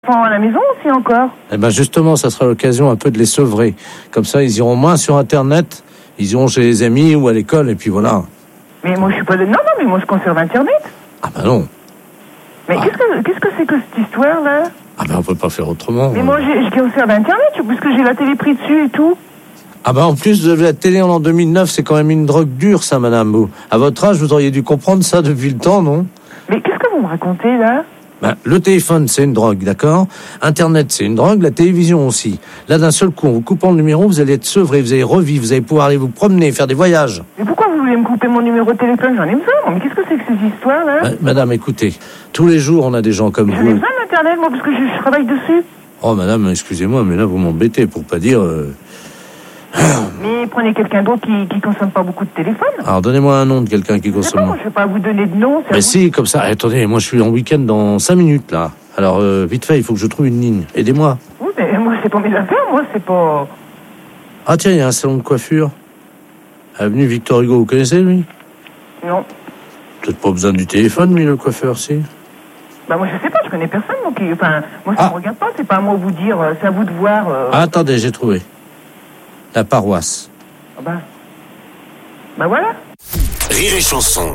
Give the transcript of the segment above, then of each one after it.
À la maison aussi encore. Eh ben justement, ça sera l'occasion un peu de les sevrer. Comme ça, ils iront moins sur Internet, ils iront chez les amis ou à l'école, et puis voilà. Mais moi, je suis pas de... Non, mais moi, je conserve Internet. Ah ben non. Mais qu'est-ce que c'est que cette histoire-là? Ah ben on peut pas faire autrement. Mais moi, je conserve Internet, puisque j'ai la télé prise dessus et tout. Ah ben en plus de la télé en l'an 2009, c'est quand même une drogue dure, ça, madame. À votre âge, vous auriez dû comprendre ça depuis le temps, non? Mais qu'est-ce que vous me racontez, là? Ben, le téléphone, c'est une drogue, d'accord? Internet, c'est une drogue, la télévision aussi. Là, d'un seul coup, en vous coupant le numéro, vous allez être sevré, vous allez revivre, vous allez pouvoir aller vous promener, faire des voyages. Mais pourquoi vous voulez me couper mon numéro de téléphone? J'en ai besoin, mais qu'est-ce que c'est que ces histoires-là? Ben, madame, écoutez, tous les jours, on a des gens comme J'en ai vous. besoin d'Internet, moi, parce que je travaille dessus. Oh, madame, excusez-moi, mais là, vous m'embêtez, pour pas dire... Mais prenez quelqu'un d'autre qui consomme pas beaucoup de téléphone. Alors, donnez-moi un nom de quelqu'un qui consomme... Moi, je vais pas vous donner de nom. Mais si, comme ça, attendez, moi, je suis en week-end dans 5 minutes, là. Alors, vite fait, il faut que je trouve une ligne. Aidez-moi. Oui, mais moi, c'est pas mes affaires, moi, c'est pas... Ah tiens, il y a un salon de coiffure. Avenue Victor Hugo, vous connaissez, lui? Non. Peut-être pas besoin du téléphone, lui, le coiffeur, si. Bah, moi, je sais pas, je connais personne, donc... Enfin, moi, ça me regarde pas, c'est pas à moi de vous dire, c'est à vous de voir... Ah, attendez, j'ai trouvé. La paroisse. Ah bah voilà. Rire et chanson.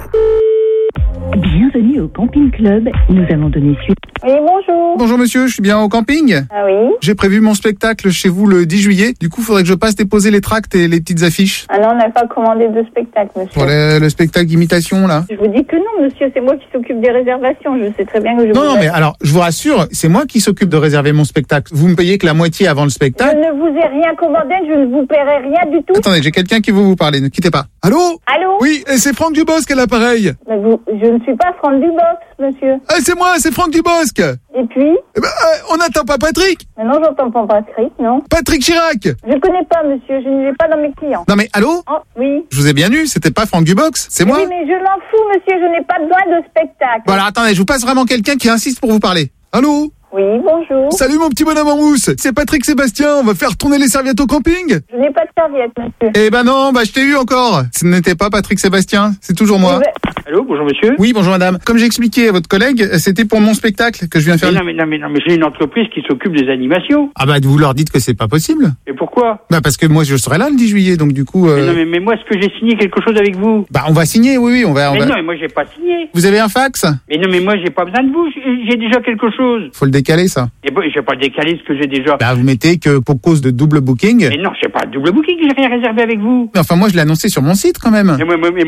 Bienvenue au Camping Club. Nous allons donner suite. Oui, bonjour. Bonjour monsieur, je suis bien au camping. Ah oui. J'ai prévu mon spectacle chez vous le 10 juillet. Du coup, il faudrait que je passe déposer les tracts et les petites affiches. Ah non, on n'a pas commandé de spectacle, monsieur. Pour le spectacle d'imitation, là. Je vous dis que non, monsieur, c'est moi qui s'occupe des réservations. Je sais très bien que je Non, mais alors, je vous rassure, c'est moi qui s'occupe de réserver mon spectacle. Vous me payez que la moitié avant le Je spectacle. ne vous ai rien commandé, je ne vous paierai rien du tout. Attendez, j'ai quelqu'un qui veut vous parler, ne quittez pas. Allô? Allô? Oui, et c'est Franck Dubosc à l'appareil. Mais je ne suis pas Franck Dubosc, monsieur. Ah, c'est moi, c'est Franck Dubosc. Et puis? Eh ben, on n'attend pas Patrick. Mais non, j'entends pas Patrick, non. Patrick Chirac. Je ne connais pas, monsieur, je ne l'ai pas dans mes clients. Non mais, allô? Oh, oui. Je vous ai bien eu, c'était pas Franck Dubosc, c'est moi. Oui, mais je m'en fous, monsieur, je n'ai pas besoin de spectacle. Bon alors, attendez, je vous passe vraiment quelqu'un qui insiste pour vous parler. Allô? Oui, bonjour. Salut mon petit bonhomme en mousse, c'est Patrick Sébastien, on va faire tourner les serviettes au camping? Je n'ai pas de serviette, monsieur. Eh ben non, je t'ai eu encore. Ce n'était pas Patrick Sébastien, c'est toujours moi. Allô, bonjour monsieur. Oui, bonjour madame. Comme j'ai expliqué à votre collègue, c'était pour mon spectacle que je viens de faire. Mais non, mais j'ai une entreprise qui s'occupe des animations. Ah bah vous leur dites que c'est pas possible. Et pourquoi? Bah parce que moi je serai là le 10 juillet, donc du coup... Mais non, mais moi, est-ce que j'ai signé quelque chose avec vous? Bah on va signer, oui, on va... Non, mais moi j'ai pas signé. Vous avez un fax? Mais non, mais moi j'ai pas besoin de vous, j'ai déjà quelque chose. Faut le décaler ça. Et bon, je vais pas décaler ce que j'ai déjà. Bah vous mettez que pour cause de double booking... Mais non, c'est pas double booking, j'ai rien réservé avec vous. Mais enfin moi je l'ai annoncé sur mon site quand même.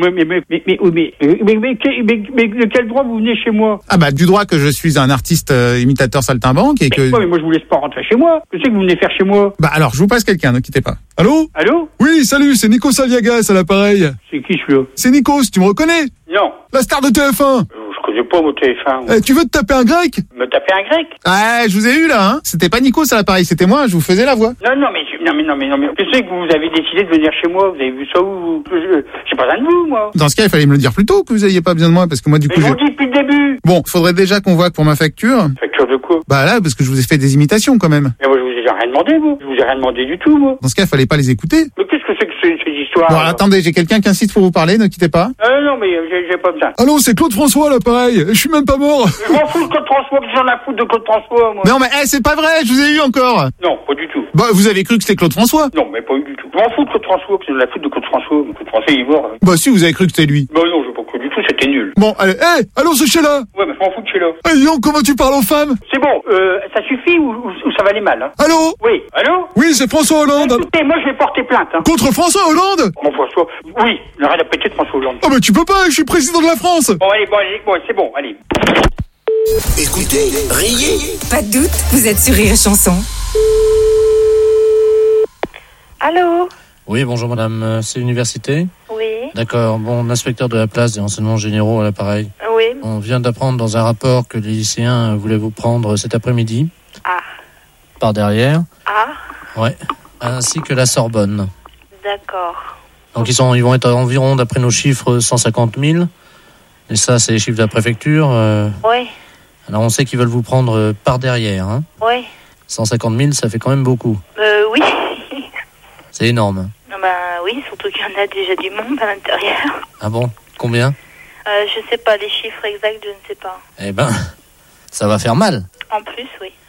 Mais de quel droit vous venez chez moi? Ah bah du droit que je suis un artiste imitateur saltimbanque et que... Mais moi je vous laisse pas rentrer chez moi. Que c'est que vous venez faire chez moi? Bah alors je vous passe quelqu'un, ne quittez pas. Allô? Allô? Oui, salut, c'est Nikos Aliagas à l'appareil. C'est qui celui-là? C'est Nikos, tu me reconnais? Non. La star de TF1. Je connais pas mon téléphone. Tu veux te taper un grec? Me taper un grec? Ah, je vous ai eu là, hein. C'était pas Nikos à l'appareil, c'était moi, je vous faisais la voix. Non, mais je sais que vous avez décidé de venir chez moi. Vous avez vu ça où? J'ai pas besoin de vous, moi. Dans ce cas, il fallait me le dire plus tôt que vous ayez pas besoin de moi, parce que moi du coup... Mais je vous le dis depuis le début. Bon, faudrait déjà qu'on voit pour ma facture. Facture de quoi? Bah là, parce que je vous ai fait des imitations quand même. Mais moi je vous ai rien demandé, vous. Je vous ai rien demandé du tout, moi. Dans ce cas, il fallait pas les écouter. Mais qu'est-ce que c'est que ces histoires? Bon, alors, attendez, j'ai quelqu'un qui insiste pour vous parler, ne quittez pas. Non, mais j'ai pas besoin. Allô, c'est Claude François à l'appareil, je suis même pas mort. Je m'en fous de Claude François, que j'en ai à foutre de Claude François, moi. Non mais c'est pas vrai, je vous ai eu encore. Non, pas du tout. Bah vous avez cru que c'était Claude François? Non, mais pas du tout. Je m'en fous de Claude François, que j'en ai à foutre de Claude François. Claude François, il est mort. Bah si, vous avez cru que c'était lui. Bah non, je pas cru du tout, c'était nul. Bon, allez, allô, c'est Sheila. Ouais, mais je m'en fous de Sheila. Dis donc, comment tu parles aux femmes? C'est bon, ça suffit ou ça va aller mal, hein? Allô? Oui, allô? Oui, c'est François Hollande. Écoutez, moi je vais porter plainte, hein. Contre François Hollande? Mon François, oui, il arrête de péter de François Hollande. Ah bah tu peux pas, je suis président de la France. Bon, allez, c'est bon, allez. Écoutez, riez. Pas de doute, vous êtes sur Rire et Chanson. Allô? Oui, bonjour madame, c'est l'université? Oui. D'accord, bon, l'inspecteur de la place des renseignements généraux à l'appareil. Oui. On vient d'apprendre dans un rapport que les lycéens voulaient vous prendre cet après-midi. Ah. Par derrière. Ah. Ouais. Ainsi que la Sorbonne. D'accord. Donc ils vont être à environ, d'après nos chiffres, 150 000. Et ça, c'est les chiffres de la préfecture. Oui. Alors on sait qu'ils veulent vous prendre par derrière. Hein. Oui. 150 000, ça fait quand même beaucoup. Oui. C'est énorme. Oui, surtout qu'il y en a déjà du monde à l'intérieur. Ah bon? Combien? Je sais pas, les chiffres exacts, je ne sais pas. Eh ben, ça va faire mal. En plus, oui.